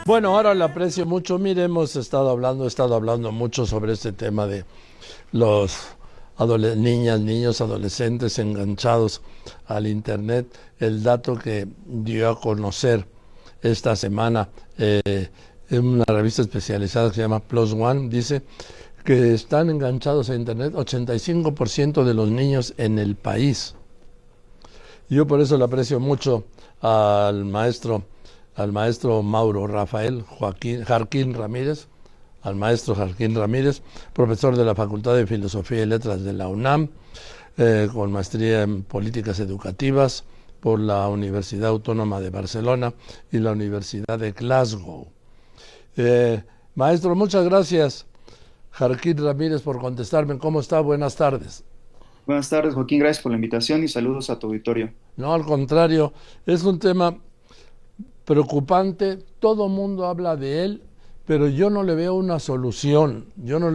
Bueno, ahora le aprecio mucho. Mire, he estado hablando mucho sobre este tema de los niñas, niños, adolescentes enganchados al Internet. El dato que dio a conocer esta semana en una revista especializada que se llama Plus One, dice que están enganchados a Internet 85% de los niños en el país. Yo por eso le aprecio mucho al maestro, al maestro Mauro Rafael Jarquín Ramírez, al maestro Jarquín Ramírez, profesor de la Facultad de Filosofía y Letras de la UNAM, con maestría en políticas educativas por la Universidad Autónoma de Barcelona y la Universidad de Glasgow. Maestro, muchas gracias, Jarquín Ramírez, por contestarme. ¿Cómo está? Buenas tardes. Buenas tardes, Joaquín. Gracias por la invitación y saludos a tu auditorio. No, al contrario, es un tema preocupante, todo el mundo habla de él, pero yo no le veo una solución,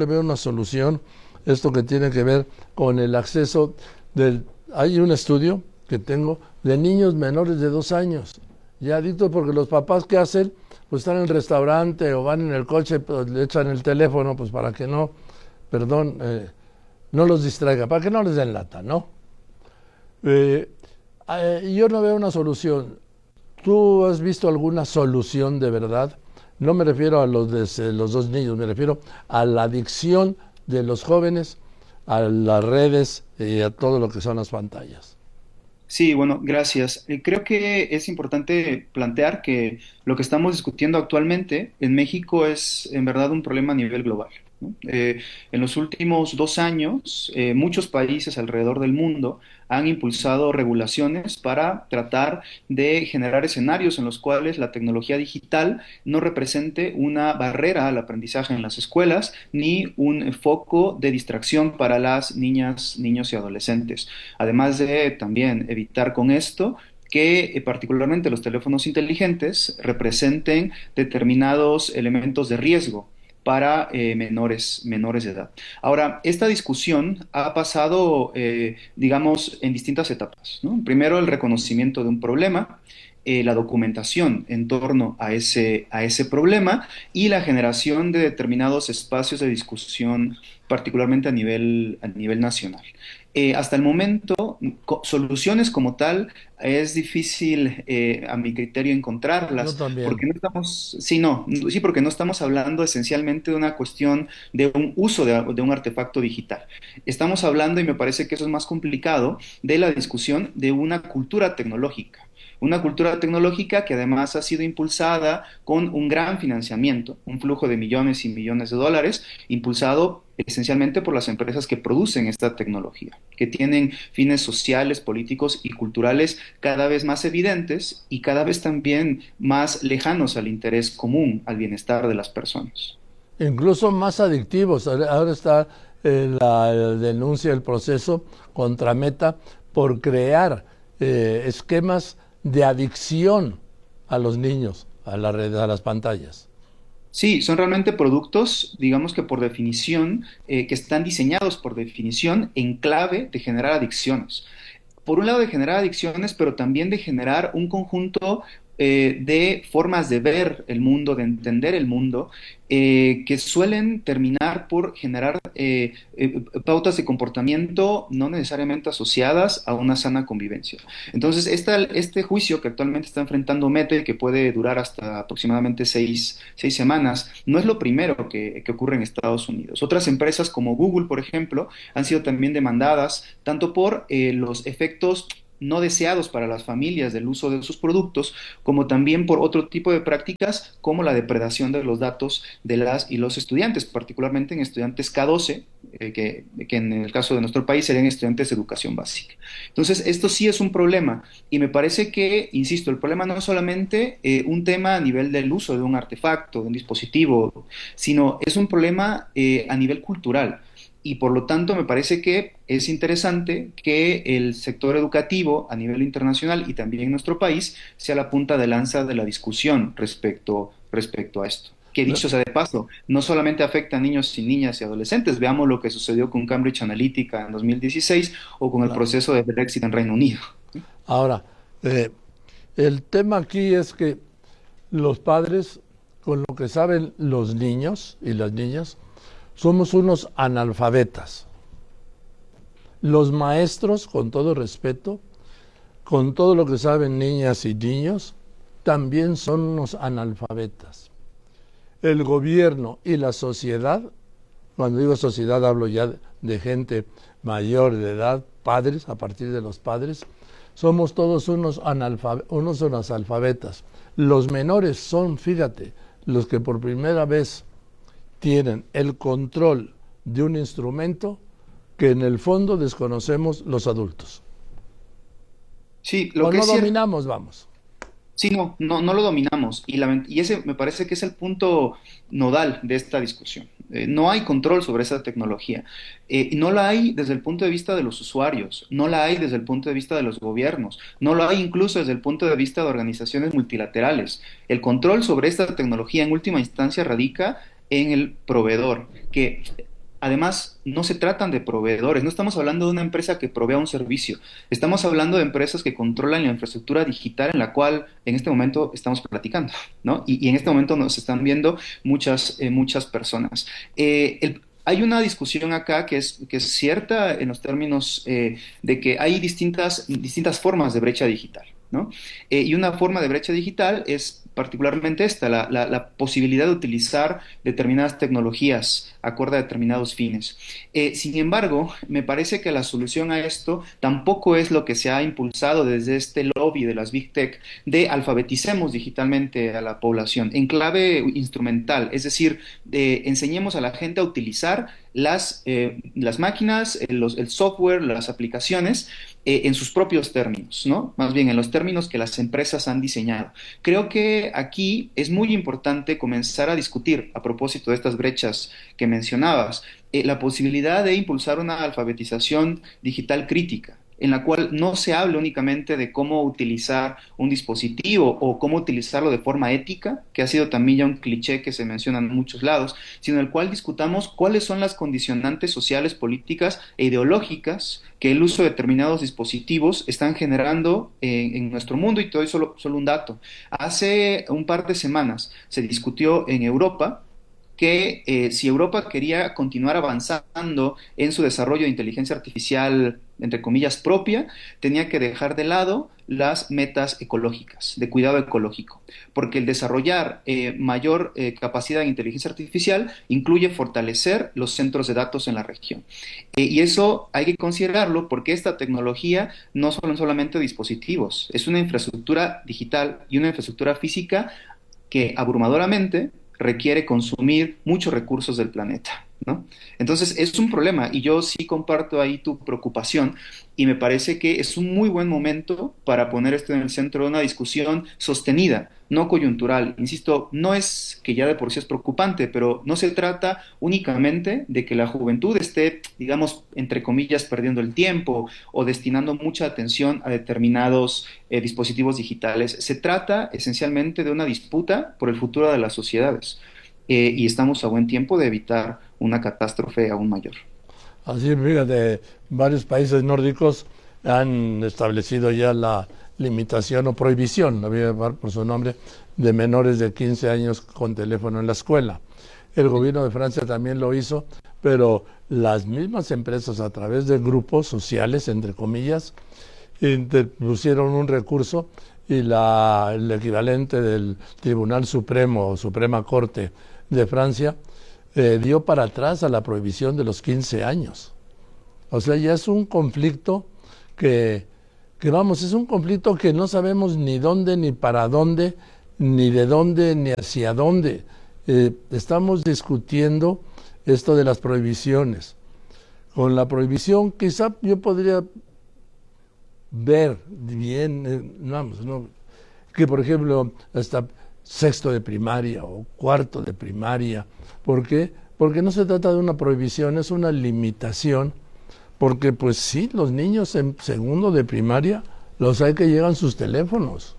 esto que tiene que ver con el acceso hay un estudio que tengo de niños menores de 2 años, ya adictos porque los papás, ¿qué hacen? Pues están en el restaurante o van en el coche, pues le echan el teléfono, pues para que no, perdón, no los distraiga, para que no les den lata, ¿no? Eh, yo no veo una solución. ¿Tú has visto alguna solución de verdad? No me refiero a los dos niños, me refiero a la adicción de los jóvenes a las redes y a todo lo que son las pantallas. Sí, bueno, gracias. Creo que es importante plantear que lo que estamos discutiendo actualmente en México es en verdad un problema a nivel global, ¿no? En los últimos 2 años, muchos países alrededor del mundo han impulsado regulaciones para tratar de generar escenarios en los cuales la tecnología digital no represente una barrera al aprendizaje en las escuelas ni un foco de distracción para las niñas, niños y adolescentes. Además de también evitar con esto que particularmente los teléfonos inteligentes representen determinados elementos de riesgo para menores de edad. Ahora, esta discusión ha pasado, digamos, en distintas etapas, ¿no? Primero, el reconocimiento de un problema, la documentación en torno a ese problema y la generación de determinados espacios de discusión, particularmente a nivel nacional. Hasta el momento, soluciones como tal es difícil, a mi criterio, Yo encontrarlas, también. porque no estamos, sí, no, sí, porque no estamos hablando esencialmente de una cuestión de un uso de un artefacto digital. Estamos hablando, y me parece que eso es más complicado, de la discusión de una cultura tecnológica. Una cultura tecnológica que además ha sido impulsada con un gran financiamiento, un flujo de millones y millones de dólares, impulsado esencialmente por las empresas que producen esta tecnología, que tienen fines sociales, políticos y culturales cada vez más evidentes y cada vez también más lejanos al interés común, al bienestar de las personas. Incluso más adictivos. Ahora está la denuncia, el proceso contra Meta por crear esquemas de adicción a los niños, a las redes, a las pantallas. Sí, son realmente productos, digamos que por definición, que están diseñados por definición en clave de generar adicciones. Por un lado de generar adicciones, pero también de generar un conjunto de formas de ver el mundo, de entender el mundo, que suelen terminar por generar pautas de comportamiento no necesariamente asociadas a una sana convivencia. Entonces, este juicio que actualmente está enfrentando Mete, que puede durar hasta aproximadamente seis semanas, no es lo primero que ocurre en Estados Unidos. Otras empresas como Google, por ejemplo, han sido también demandadas tanto por los efectos no deseados para las familias del uso de sus productos, como también por otro tipo de prácticas como la depredación de los datos de las y los estudiantes, particularmente en estudiantes K12, que en el caso de nuestro país serían estudiantes de educación básica. Entonces, esto sí es un problema y me parece que, insisto, el problema no es solamente un tema a nivel del uso de un artefacto, de un dispositivo, sino es un problema a nivel cultural y por lo tanto me parece que es interesante que el sector educativo a nivel internacional y también en nuestro país sea la punta de lanza de la discusión respecto a esto. Que No, dicho sea de paso, no solamente afecta a niños y niñas y adolescentes, veamos lo que sucedió con Cambridge Analytica en 2016 o con el claro. proceso de Brexit en Reino Unido. Ahora, el tema aquí es que los padres con lo que saben los niños y las niñas, somos unos analfabetas. Los maestros, con todo respeto, con todo lo que saben niñas y niños, también son unos analfabetas. El gobierno y la sociedad, cuando digo sociedad hablo ya de gente mayor de edad, padres, a partir de los padres, somos todos unos analfabetas. Los menores son, fíjate, los que por primera vez tienen el control de un instrumento que en el fondo desconocemos los adultos. Sí, lo O que no es cierto. dominamos, vamos. Sí, no lo dominamos y ese me parece que es el punto nodal de esta discusión. No hay control sobre esa tecnología. No la hay desde el punto de vista de los usuarios, no la hay desde el punto de vista de los gobiernos, no lo hay incluso desde el punto de vista de organizaciones multilaterales. El control sobre esta tecnología en última instancia radica en el proveedor, que además no se tratan de proveedores, no estamos hablando de una empresa que provea un servicio, estamos hablando de empresas que controlan la infraestructura digital en la cual en este momento estamos platicando, ¿no? Y en este momento nos están viendo muchas personas. Hay una discusión acá que es cierta en los términos de que hay distintas formas de brecha digital, ¿no? Y una forma de brecha digital es particularmente esta, la posibilidad de utilizar determinadas tecnologías acorde a determinados fines. Sin embargo, me parece que la solución a esto tampoco es lo que se ha impulsado desde este lobby de las Big Tech de alfabeticemos digitalmente a la población en clave instrumental, es decir, enseñemos a la gente a utilizar las máquinas, el software, las aplicaciones en sus propios términos, ¿no? Más bien en los términos que las empresas han diseñado. Creo que aquí es muy importante comenzar a discutir, a propósito de estas brechas que mencionabas, la posibilidad de impulsar una alfabetización digital crítica, en la cual no se hable únicamente de cómo utilizar un dispositivo o cómo utilizarlo de forma ética, que ha sido también ya un cliché que se menciona en muchos lados, sino en el cual discutamos cuáles son las condicionantes sociales, políticas e ideológicas que el uso de determinados dispositivos están generando en nuestro mundo. Y te doy solo un dato. Hace un par de semanas se discutió en Europa que si Europa quería continuar avanzando en su desarrollo de inteligencia artificial, entre comillas, propia, tenía que dejar de lado las metas ecológicas, de cuidado ecológico, porque el desarrollar mayor capacidad de inteligencia artificial incluye fortalecer los centros de datos en la región. Y eso hay que considerarlo porque esta tecnología no son solamente dispositivos, es una infraestructura digital y una infraestructura física que abrumadoramente requiere consumir muchos recursos del planeta, ¿no? Entonces es un problema y yo sí comparto ahí tu preocupación y me parece que es un muy buen momento para poner esto en el centro de una discusión sostenida, no coyuntural. Insisto, no es que ya de por sí es preocupante, pero no se trata únicamente de que la juventud esté, digamos, entre comillas, perdiendo el tiempo o destinando mucha atención a determinados dispositivos digitales. Se trata esencialmente de una disputa por el futuro de las sociedades y estamos a buen tiempo de evitar una catástrofe aún mayor. Así, fíjate, varios países nórdicos han establecido ya la limitación o prohibición, lo voy a llamar por su nombre, de menores de 15 años con teléfono en la escuela. El gobierno de Francia también lo hizo, pero las mismas empresas a través de grupos sociales, entre comillas, interpusieron un recurso y el equivalente del Tribunal Supremo o Suprema Corte de Francia dio para atrás a la prohibición de los 15 años. O sea, ya es un conflicto que vamos, es un conflicto que no sabemos ni dónde, ni para dónde, ni de dónde, ni hacia dónde. Estamos discutiendo esto de las prohibiciones. Con la prohibición quizá yo podría ver bien, vamos, ¿no? Que por ejemplo hasta sexto de primaria o cuarto de primaria. ¿Por qué? Porque no se trata de una prohibición, es una limitación. Porque pues sí, los niños en segundo de primaria los hay que llegan sus teléfonos.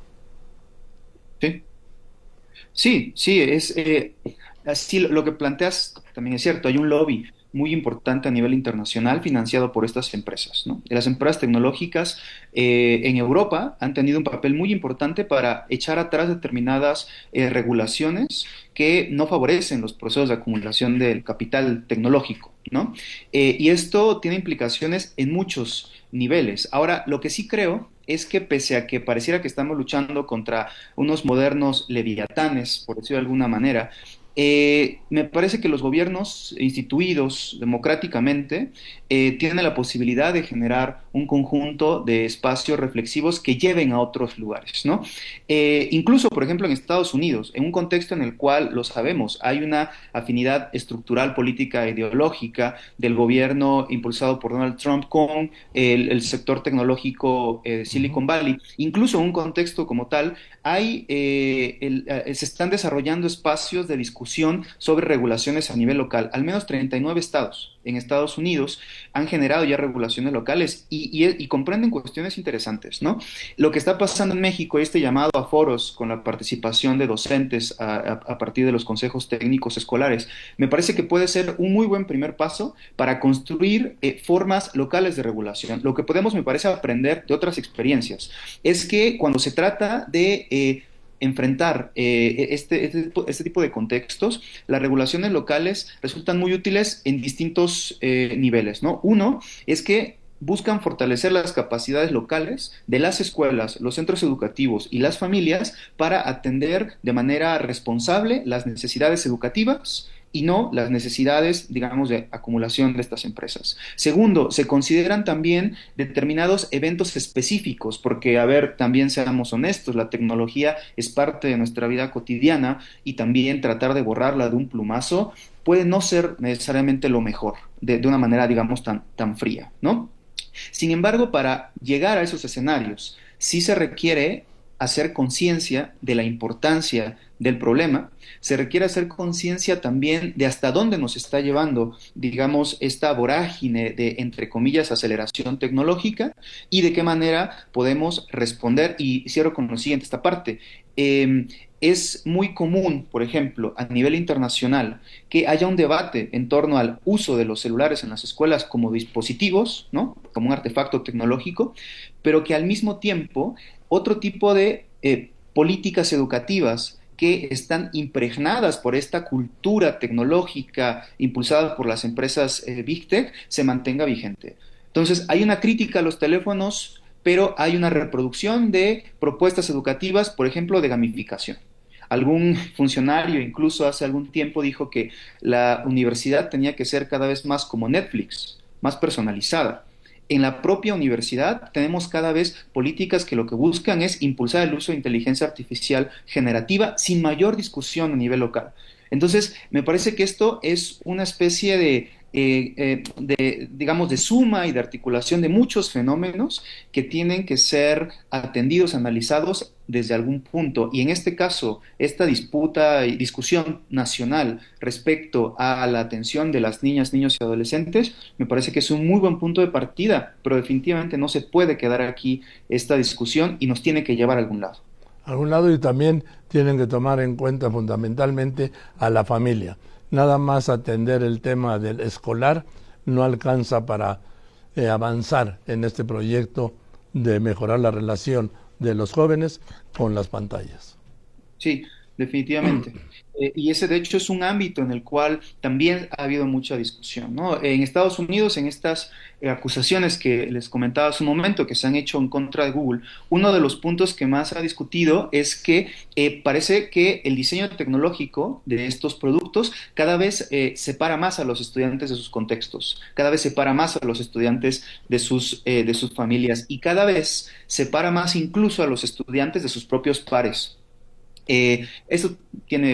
Sí, sí, sí, así lo que planteas también es cierto, hay un lobby muy importante a nivel internacional financiado por estas empresas, ¿no? Las empresas tecnológicas en Europa han tenido un papel muy importante para echar atrás determinadas regulaciones que no favorecen los procesos de acumulación del capital tecnológico, ¿no? Y esto tiene implicaciones en muchos niveles. Ahora, lo que sí creo es que pese a que pareciera que estamos luchando contra unos modernos leviatanes, por decirlo de alguna manera, me parece que los gobiernos instituidos democráticamente tienen la posibilidad de generar un conjunto de espacios reflexivos que lleven a otros lugares, ¿no? Incluso, por ejemplo, en Estados Unidos, en un contexto en el cual, lo sabemos, hay una afinidad estructural política e ideológica del gobierno impulsado por Donald Trump con el sector tecnológico de Ujú. Silicon Valley, incluso en un contexto como tal, se están desarrollando espacios de discusión sobre regulaciones a nivel local. Al menos 39 estados en Estados Unidos han generado ya regulaciones locales y comprenden cuestiones interesantes, ¿no? Lo que está pasando en México, este llamado a foros con la participación de docentes a partir de los consejos técnicos escolares, me parece que puede ser un muy buen primer paso para construir formas locales de regulación. Lo que podemos, me parece, aprender de otras experiencias es que cuando se trata de enfrentar este tipo de contextos, las regulaciones locales resultan muy útiles en distintos niveles, ¿no? Uno es que buscan fortalecer las capacidades locales de las escuelas, los centros educativos y las familias para atender de manera responsable las necesidades educativas y no las necesidades, digamos, de acumulación de estas empresas. Segundo, se consideran también determinados eventos específicos, porque, a ver, también seamos honestos, la tecnología es parte de nuestra vida cotidiana y también tratar de borrarla de un plumazo puede no ser necesariamente lo mejor, de una manera, digamos, tan fría, ¿no? Sin embargo, para llegar a esos escenarios, sí se requiere hacer conciencia de la importancia del problema, se requiere hacer conciencia también de hasta dónde nos está llevando, digamos, esta vorágine de, entre comillas, aceleración tecnológica y de qué manera podemos responder. Y cierro con lo siguiente, esta parte. Es muy común, por ejemplo, a nivel internacional, que haya un debate en torno al uso de los celulares en las escuelas como dispositivos, ¿no? Como un artefacto tecnológico, pero que al mismo tiempo otro tipo de políticas educativas que están impregnadas por esta cultura tecnológica impulsada por las empresas Big Tech se mantenga vigente. Entonces, hay una crítica a los teléfonos, pero hay una reproducción de propuestas educativas, por ejemplo, de gamificación. Algún funcionario incluso hace algún tiempo dijo que la universidad tenía que ser cada vez más como Netflix, más personalizada. En la propia universidad tenemos cada vez políticas que lo que buscan es impulsar el uso de inteligencia artificial generativa sin mayor discusión a nivel local. Entonces, me parece que esto es una especie digamos, de suma y de articulación de muchos fenómenos que tienen que ser atendidos, analizados desde algún punto. Y en este caso, esta disputa y discusión nacional respecto a la atención de las niñas, niños y adolescentes, me parece que es un muy buen punto de partida, pero definitivamente no se puede quedar aquí esta discusión y nos tiene que llevar a algún lado. A algún lado, y también tienen que tomar en cuenta fundamentalmente a la familia. Nada más atender el tema del escolar no alcanza para avanzar en este proyecto de mejorar la relación de los jóvenes con las pantallas. Sí, definitivamente. Y ese, de hecho, es un ámbito en el cual también ha habido mucha discusión, ¿no? En Estados Unidos, en estas acusaciones que les comentaba hace un momento, que se han hecho en contra de Google, uno de los puntos que más ha discutido es que parece que el diseño tecnológico de estos productos cada vez separa más a los estudiantes de sus contextos, cada vez separa más a los estudiantes de sus familias y cada vez separa más incluso a los estudiantes de sus propios pares. Esto tiene